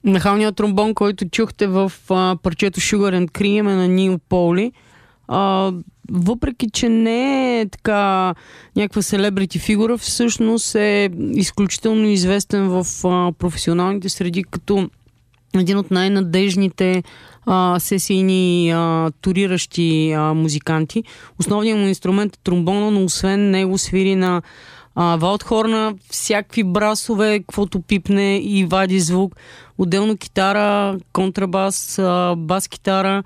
Нахалният тромбон, който чухте в парчето Sugar and Cream е на Нил Поли. Въпреки, че не е така някаква селебрити фигура, всъщност е изключително известен в професионалните среди като един от най-надежните сесийни туриращи музиканти. Основният му инструмент е тромбона, но освен него свири на валдхорна, всякакви брасове, каквото пипне и вади звук. Отделно китара, контрабас, бас китара,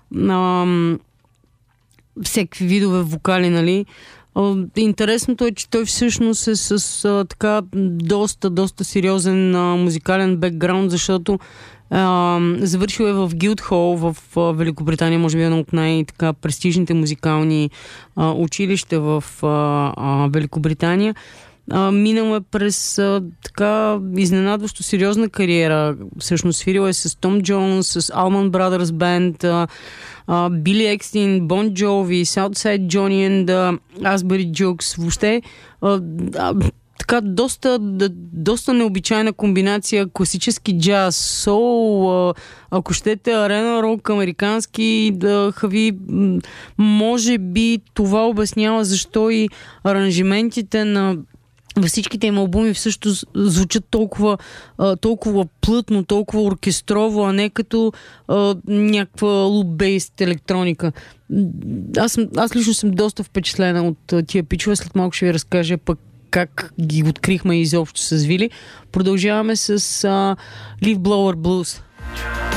всякакви видове вокали, нали. Интересното е, че той всъщност е с така доста сериозен музикален бекграунд, защото завършил е в Гилдхол в Великобритания, може би едно от най-престижните музикални училища в Великобритания. Минал е през така изненадващо сериозна кариера. Всъщност свирил е с Том Джонс, с Allman Brothers Band, Били Екстин, Бон Джови, Southside Johnny and Asbury Jukes. Въобще така доста необичайна комбинация класически джаз, соул, ако щете арена рок, американски хави. Може би това обяснява защо и аранжиментите на във всичките им албуми всъщност звучат толкова плътно, толкова оркестрово, а не като някаква луп-бейст електроника. Аз лично съм доста впечатлена от тия пичове. След малко ще ви разкажа пък как ги открихме изобщо с Вили. Продължаваме с Leaf Blower Blues.